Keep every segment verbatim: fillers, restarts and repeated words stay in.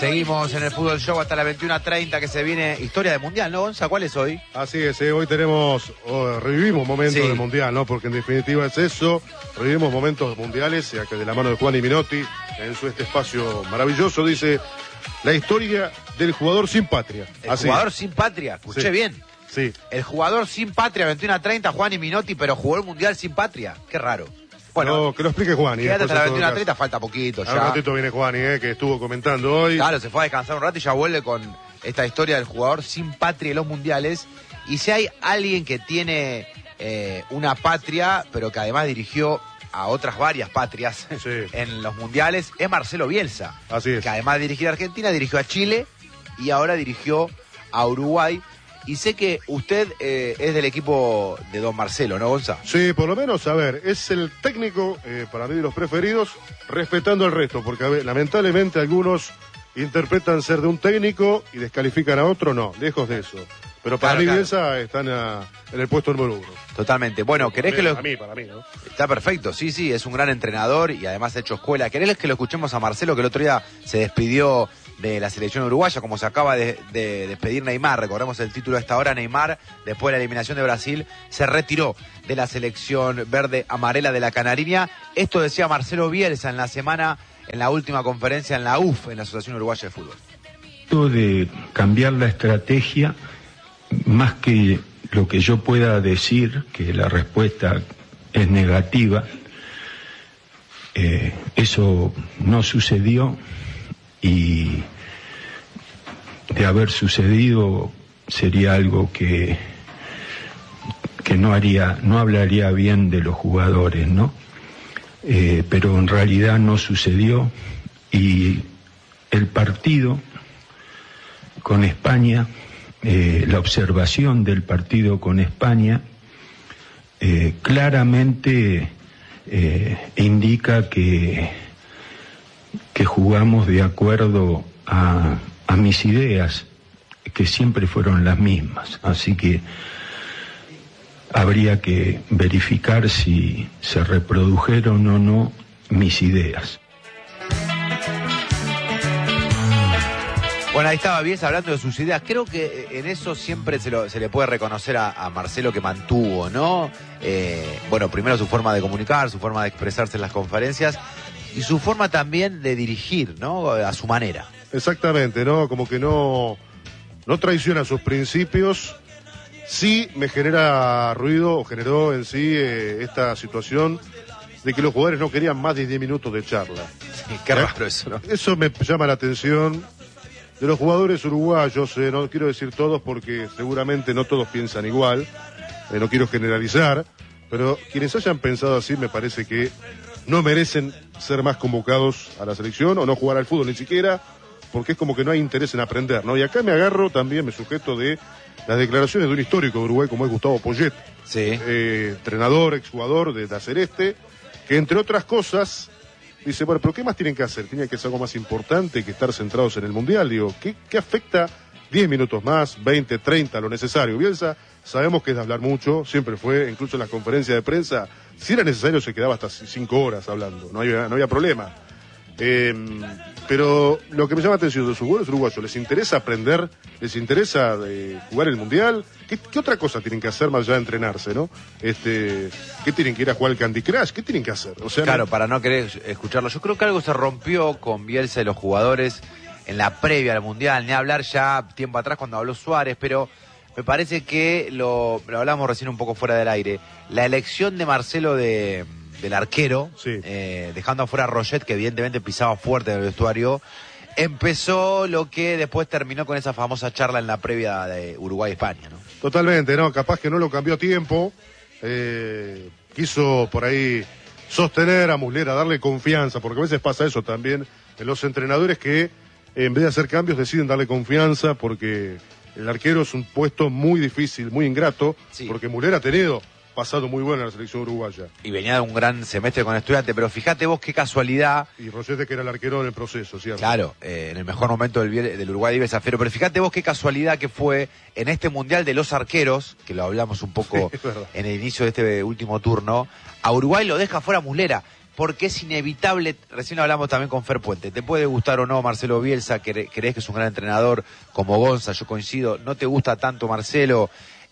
Seguimos en el Fútbol Show hasta las veintiuna treinta, que se viene historia de Mundial, ¿no, Gonza? ¿Cuál es hoy? Así es, eh, hoy tenemos, oh, revivimos momentos sí. del Mundial, ¿no? Porque en definitiva es eso, revivimos momentos mundiales, ya que de la mano de Juan y Minotti, en su este espacio maravilloso, dice, la historia del jugador sin patria. El Así. jugador sin patria, escuché sí. bien. Sí. El jugador sin patria, veintiuna treinta, Juan y Minotti, pero jugó el Mundial sin patria. Qué raro. Bueno, no, que lo explique Juan. Quédate hasta la veintiuna treinta, falta poquito ya. Un ratito viene Juan, eh, que estuvo comentando hoy. Claro, se fue a descansar un rato y ya vuelve con esta historia del jugador sin patria en los mundiales. Y si hay alguien que tiene eh, una patria, pero que además dirigió a otras varias patrias sí. en los mundiales, es Marcelo Bielsa. Así es. Que además de dirigir a Argentina, dirigió a Chile y ahora dirigió a Uruguay. Y sé que usted eh, es del equipo de don Marcelo, ¿no, Gonza? Sí, por lo menos, a ver, es el técnico, eh, para mí, de los preferidos, respetando el resto, porque a ver, lamentablemente algunos interpretan ser de un técnico y descalifican a otro, no, lejos de eso. Pero para claro, mí, claro. Bielsa están a, en el puesto número uno. Totalmente. Bueno, ¿querés para que lo...? Para mí, para mí, ¿no? Está perfecto, sí, sí, es un gran entrenador y además ha hecho escuela. ¿Querés que lo escuchemos a Marcelo, que el otro día se despidió de la selección uruguaya, como se acaba de, de despedir Neymar? Recordemos el título a esta hora. Neymar, después de la eliminación de Brasil, se retiró de la selección verde amarela de la Canariña. Esto decía Marcelo Bielsa en la semana, en la última conferencia en la U F, en la Asociación Uruguaya de Fútbol. De cambiar la estrategia, más que lo que yo pueda decir, que la respuesta es negativa, eh, eso no sucedió. Y de haber sucedido sería algo que que no haría, no hablaría bien de los jugadores, ¿no? Eh, pero en realidad no sucedió y el partido con España, eh, la observación del partido con España, eh, claramente eh, indica que que jugamos de acuerdo a, a mis ideas, que siempre fueron las mismas. Así que habría que verificar si se reprodujeron o no mis ideas. Bueno, ahí estaba Bielsa hablando de sus ideas. Creo que en eso siempre se, lo, se le puede reconocer a, a Marcelo que mantuvo, ¿no? Eh, bueno, primero su forma de comunicar, su forma de expresarse en las conferencias y su forma también de dirigir, ¿no? A su manera. Exactamente, ¿no? Como que no, no traiciona sus principios. Sí me genera ruido, o generó en sí eh, esta situación de que los jugadores no querían más de diez minutos de charla. Sí, qué raro eso, ¿no? Eso me llama la atención de los jugadores uruguayos, eh, no quiero decir todos porque seguramente no todos piensan igual, eh, no quiero generalizar, pero quienes hayan pensado así me parece que no merecen ser más convocados a la selección o no jugar al fútbol ni siquiera, porque es como que no hay interés en aprender, ¿no? Y acá me agarro también, me sujeto de las declaraciones de un histórico de Uruguay como es Gustavo Poyet, sí. eh, entrenador, exjugador de la Celeste, que entre otras cosas dice, bueno, pero ¿qué más tienen que hacer? Tienen que hacer algo más importante que estar centrados en el Mundial. Digo, ¿qué, qué afecta diez minutos más, veinte, treinta, lo necesario? Bielsa, sabemos que es de hablar mucho, siempre fue, incluso en las conferencias de prensa, si era necesario se quedaba hasta cinco horas hablando, no había, no había problema. Eh, pero lo que me llama la atención de los jugadores uruguayos, ¿les interesa aprender? ¿Les interesa eh, jugar el Mundial? ¿Qué, ¿Qué otra cosa tienen que hacer más allá de entrenarse, no? Este, ¿qué tienen que ir a jugar al Candy Crush? ¿Qué tienen que hacer? O sea, claro, no... para no querer escucharlo. Yo creo que algo se rompió con Bielsa y los jugadores en la previa al Mundial, ni hablar ya tiempo atrás cuando habló Suárez, pero me parece que lo, lo hablamos recién un poco fuera del aire. La elección de Marcelo de... del arquero, sí. eh, dejando afuera a Roget, que evidentemente pisaba fuerte en el vestuario, empezó lo que después terminó con esa famosa charla en la previa de Uruguay-España, ¿no? Totalmente, ¿no? Capaz que no lo cambió a tiempo, eh, quiso por ahí sostener a Muslera, darle confianza, porque a veces pasa eso también en los entrenadores que en vez de hacer cambios deciden darle confianza, porque el arquero es un puesto muy difícil, muy ingrato, sí. Porque Muslera ha tenido pasado muy bueno en la selección uruguaya. Y venía de un gran semestre con Estudiantes, pero fíjate vos qué casualidad. Y Rosete, que era el arquero en el proceso, ¿cierto? Claro, eh, en el mejor momento del, del Uruguay Ibe Zafiro, pero fíjate vos qué casualidad que fue en este Mundial de los Arqueros, que lo hablamos un poco sí, en el inicio de este último turno, a Uruguay lo deja fuera Muslera. porque es inevitable, recién hablamos también con Fer Puente, te puede gustar o no Marcelo Bielsa, cre crees que es un gran entrenador como Gonza, yo coincido, no te gusta tanto Marcelo,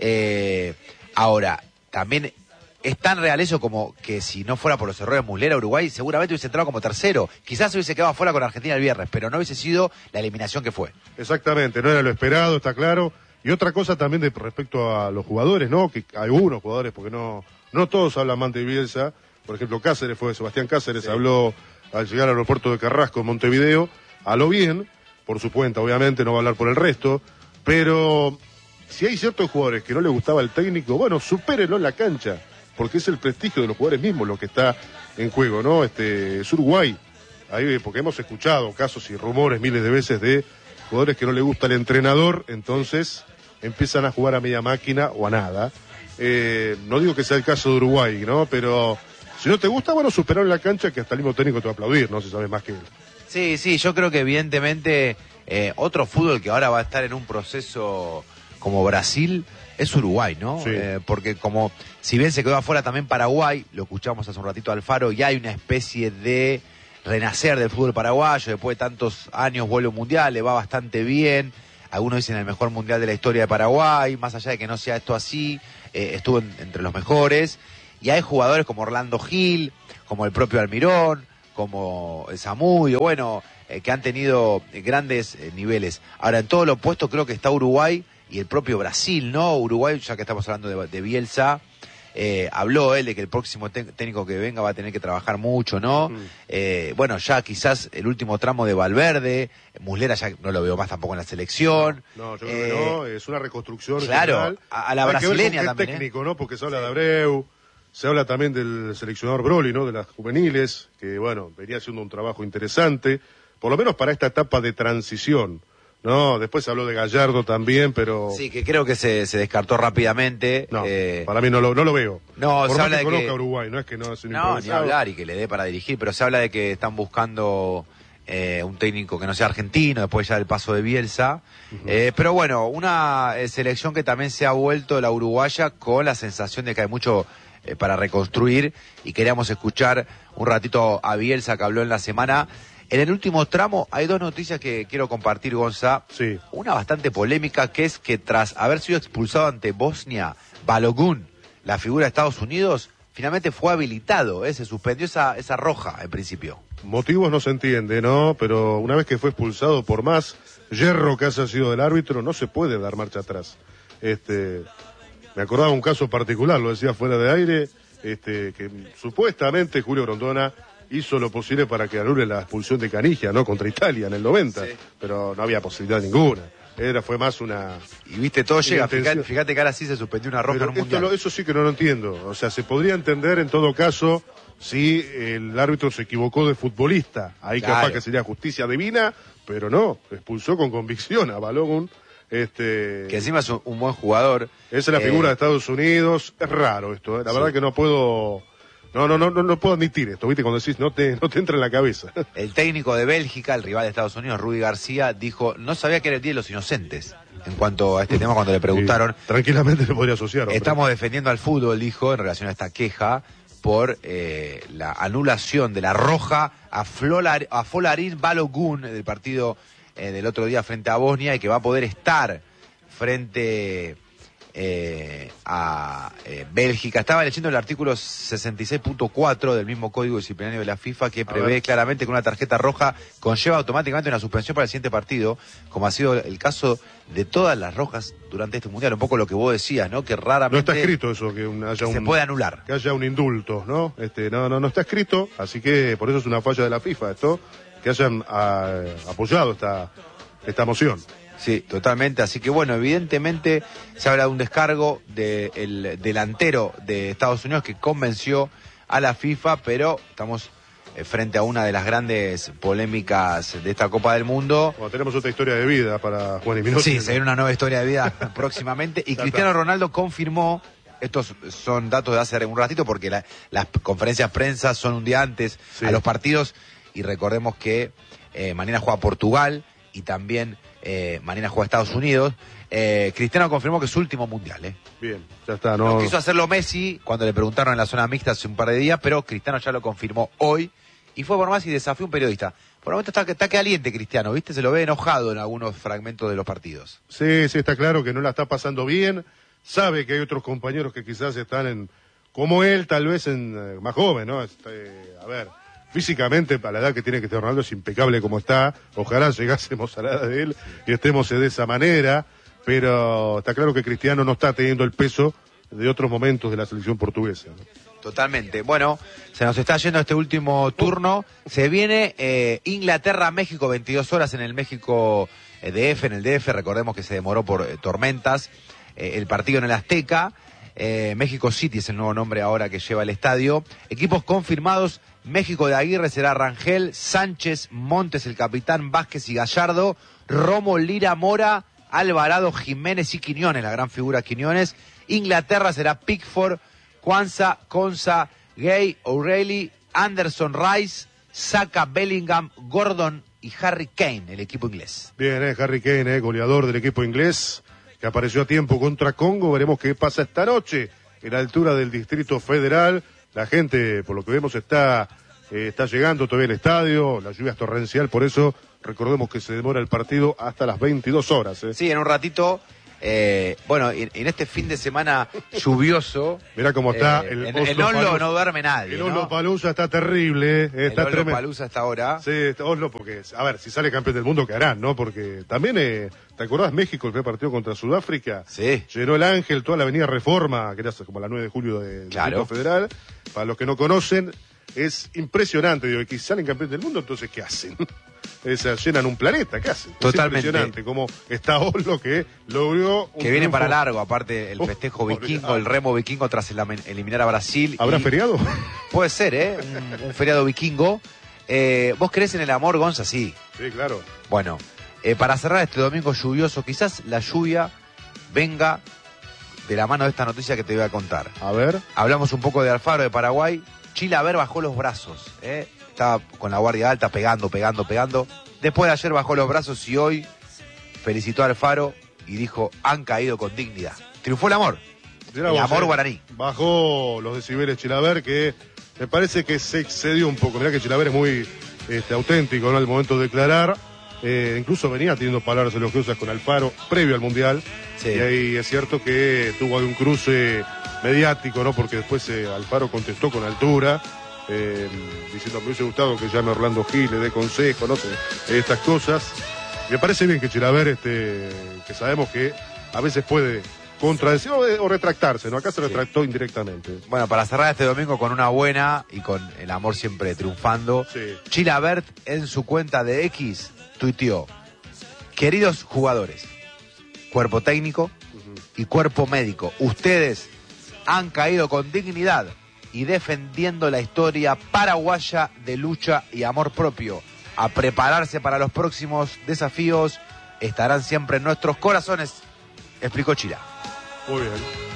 eh, ahora, también es tan real eso como que si no fuera por los errores de Muslera, Uruguay seguramente hubiese entrado como tercero, quizás hubiese quedado afuera con Argentina el viernes, pero no hubiese sido la eliminación que fue. Exactamente, no era lo esperado, está claro. Y otra cosa también de respecto a los jugadores, ¿no? Que hay algunos jugadores, porque no, no todos hablan mal de Bielsa. Por ejemplo, Cáceres fue, Sebastián Cáceres sí. habló al llegar al aeropuerto de Carrasco en Montevideo, habló bien, por su cuenta, obviamente, no va a hablar por el resto, pero si hay ciertos jugadores que no le gustaba el técnico, bueno, supérenlo en la cancha, porque es el prestigio de los jugadores mismos lo que está en juego, ¿no? Este, es Uruguay, ahí, porque hemos escuchado casos y rumores miles de veces de jugadores que no le gusta el entrenador, entonces empiezan a jugar a media máquina o a nada. Eh, no digo que sea el caso de Uruguay, ¿no? Pero si no te gusta, bueno, superar en la cancha que hasta el mismo técnico te va a aplaudir, ¿no? Si sabes más que él. Sí, sí, yo creo que evidentemente eh, otro fútbol que ahora va a estar en un proceso como Brasil es Uruguay, ¿no? Sí. Eh, porque como, si bien se quedó afuera también Paraguay, lo escuchamos hace un ratito Alfaro, y hay una especie de renacer del fútbol paraguayo, después de tantos años vuelo mundial, le va bastante bien, algunos dicen el mejor mundial de la historia de Paraguay, más allá de que no sea esto así, eh, estuvo en, entre los mejores, y hay jugadores como Orlando Gil, como el propio Almirón, como el Zamudio, bueno, eh, que han tenido eh, grandes eh, niveles. Ahora, en todo lo opuesto creo que está Uruguay y el propio Brasil, ¿no? Uruguay, ya que estamos hablando de, de Bielsa, eh, habló él de que el próximo técnico que venga va a tener que trabajar mucho, ¿no? Mm. Eh, bueno, ya quizás el último tramo de Valverde, Muslera ya no lo veo más tampoco en la selección. No, no yo creo eh, que no, es una reconstrucción. Claro, general. a, a la Hay brasileña que ver con qué también. técnico, ¿eh? ¿no? Porque se habla sí. de Abreu, se habla también del seleccionador Broly, ¿no? De las juveniles, que bueno, venía haciendo un trabajo interesante, por lo menos para esta etapa de transición. No, después se habló de Gallardo también, pero... Sí, que creo que se, se descartó rápidamente. No, eh... para mí no lo, no lo veo. No, Por se más habla que de conozca que... Uruguay, no es que no es un No, ni hablar y que le dé para dirigir, pero se habla de que están buscando eh, un técnico que no sea argentino, después ya del paso de Bielsa. Uh-huh. eh, pero bueno, una eh, selección que también se ha vuelto la uruguaya con la sensación de que hay mucho eh, para reconstruir, y queríamos escuchar un ratito a Bielsa, que habló en la semana. En el último tramo hay dos noticias que quiero compartir, Gonza. Sí. Una bastante polémica, que es que tras haber sido expulsado ante Bosnia, Balogun, la figura de Estados Unidos, finalmente fue habilitado, ¿eh? Se suspendió esa, esa roja en principio. Motivos no se entiende, ¿no? Pero una vez que fue expulsado, por más yerro que haya sido del árbitro, no se puede dar marcha atrás. Este, me acordaba un caso particular, lo decía fuera de aire, este, que supuestamente Julio Grondona hizo lo posible para que anule la expulsión de Canigia, ¿no? Contra Italia en el noventa, sí. Pero no había posibilidad ninguna. Era, fue más una... Y viste, todo llega, fíjate, fíjate que ahora sí se suspendió una roja pero en un mundial. Lo, eso sí que no lo entiendo. O sea, se podría entender en todo caso si el árbitro se equivocó de futbolista. Ahí claro. Capaz que sería justicia divina, pero no, expulsó con convicción a Balogun. Este... Que encima es un, un buen jugador. Esa es la figura eh... de Estados Unidos. Es raro esto, ¿eh? La sí. verdad que no puedo... No, no, no, no, no puedo admitir esto, ¿viste? Cuando decís, no te, no te entra en la cabeza. El técnico de Bélgica, el rival de Estados Unidos, Rudi García, dijo, no sabía que era el Día de los Inocentes. En cuanto a este tema, cuando le preguntaron... Sí, tranquilamente le podría asociar. Hombre. Estamos defendiendo al fútbol, dijo, en relación a esta queja, por eh, la anulación de la roja a, Flolar, a Folarin Balogun del partido eh, del otro día frente a Bosnia, y que va a poder estar frente... Eh, a eh, Bélgica. Estaba leyendo el artículo sesenta y seis punto cuatro del mismo Código Disciplinario de la FIFA, que prevé claramente que una tarjeta roja conlleva automáticamente una suspensión para el siguiente partido, como ha sido el caso de todas las rojas durante este mundial. Un poco lo que vos decías, ¿no? Que raramente... No está escrito eso, que un, haya que un... se puede anular. Que haya un indulto, ¿no? Este, no, no, no está escrito, así que por eso es una falla de la FIFA esto, que hayan a, apoyado esta, esta moción. Sí, totalmente. Así que bueno, evidentemente se habla de un descargo del delantero de Estados Unidos que convenció a la FIFA, pero estamos eh, frente a una de las grandes polémicas de esta Copa del Mundo. Bueno, tenemos otra historia de vida para Juan y Minotti. Sí, se viene una nueva historia de vida próximamente. Y Cristiano Ronaldo confirmó, estos son datos de hace un ratito, porque la, las conferencias prensa son un día antes sí. a los partidos, y recordemos que eh, mañana juega Portugal, y también eh, mañana juega Estados Unidos. Eh, Cristiano confirmó que es su último mundial. ¿eh? Bien, ya está. No... no quiso hacerlo Messi cuando le preguntaron en la zona mixta hace un par de días, pero Cristiano ya lo confirmó hoy y fue por más y desafió a un periodista. Por el momento está, está caliente Cristiano, ¿viste? Se lo ve enojado en algunos fragmentos de los partidos. Sí, sí, está claro que no la está pasando bien. Sabe que hay otros compañeros que quizás están en, como él, tal vez en eh, más joven, ¿no? Este, a ver, físicamente, a la edad que tiene que estar Ronaldo, es impecable como está. Ojalá llegásemos a la edad de él y estemos de esa manera. Pero está claro que Cristiano no está teniendo el peso de otros momentos de la selección portuguesa, ¿no? Totalmente. Bueno, se nos está yendo este último turno. Se viene eh, Inglaterra-México, veintidós horas en el México eh, D F, en el D F. Recordemos que se demoró por eh, tormentas. Eh, el partido en el Azteca. Eh, México City es el nuevo nombre ahora que lleva el estadio. Equipos confirmados. México de Aguirre será Rangel, Sánchez, Montes, el capitán, Vázquez y Gallardo. Romo, Lira, Mora, Alvarado, Jiménez y Quiñones, la gran figura Quiñones. Inglaterra será Pickford, Kwanzaa, Konsa, Gay, O'Reilly, Anderson, Rice, Saka, Bellingham, Gordon y Harry Kane, el equipo inglés. Bien, eh, Harry Kane, eh, goleador del equipo inglés, que apareció a tiempo contra Congo. Veremos qué pasa esta noche en la altura del Distrito Federal. La gente, por lo que vemos, está, eh, está llegando todavía al estadio. La lluvia es torrencial, por eso recordemos que se demora el partido hasta las veintidós horas. Eh. Sí, en un ratito. Eh, bueno, en, en este fin de semana lluvioso. Mirá cómo está eh, el en, en Oslo no duerme nadie. El ¿no? Oslo Palusa está terrible. Eh, está el Oslo Palusa hasta ahora. Sí, Oslo, porque, a ver, si sale campeón del mundo, ¿qué harán, no? Porque también, eh, ¿te acordás México, el primer partido contra Sudáfrica? Sí. Llenó el Ángel, toda la avenida Reforma, que era como la nueve de julio del claro. Distrito Federal. Para los que no conocen, es impresionante. Digo, que si salen campeón del mundo, entonces, ¿qué hacen? Se llenan un planeta, ¿qué hacen? Totalmente. Es impresionante como está Oslo, que logró un que viene triunfo. para largo, aparte el festejo oh, vikingo, el remo vikingo tras el, eliminar a Brasil. ¿Habrá y... feriado? Puede ser, ¿eh? Un, un feriado vikingo. Eh, ¿Vos creés en el amor, Gonza? Sí. Sí, claro. Bueno, eh, para cerrar este domingo lluvioso, quizás la lluvia venga de la mano de esta noticia que te voy a contar. A ver. Hablamos un poco de Alfaro de Paraguay. Chilaver bajó los brazos, ¿eh? Estaba con la guardia alta pegando, pegando, pegando. Después de ayer bajó los brazos y hoy felicitó a Alfaro y dijo, han caído con dignidad. Triunfó el amor. Mirá el vos, amor eh, guaraní. Bajó los decibeles Chilaver, que me parece que se excedió un poco. Mirá que Chilaver es muy este, auténtico, ¿no? Al momento de declarar. Eh, incluso venía teniendo palabras elogiosas con Alfaro previo al Mundial. Sí. Y ahí es cierto que tuvo algún cruce mediático, ¿no? Porque después eh, Alfaro contestó con altura. Eh, diciendo, me hubiese gustado que llame Orlando Gil, le dé consejo, no sé, estas cosas. Me parece bien que Chilaver, este, que sabemos que a veces puede contradecir o, o retractarse, ¿no? Acá se retractó sí. indirectamente. Bueno, para cerrar este domingo con una buena y con el amor siempre triunfando, sí. Chilavert en su cuenta de X tuiteó, queridos jugadores, cuerpo técnico uh-huh. y cuerpo médico, ustedes han caído con dignidad y defendiendo la historia paraguaya de lucha y amor propio. A prepararse para los próximos desafíos, estarán siempre en nuestros corazones, explicó Chila. Muy bien.